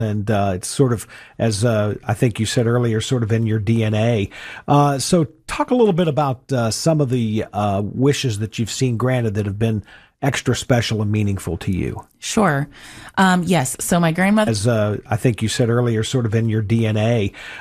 and it's sort of, as I think you said earlier, sort of in your DNA. So talk a little bit about some of the wishes that you've seen granted that have been extra special and meaningful to you. Sure. Yes. So my grandmother, As I think you said earlier, sort of in your DNA.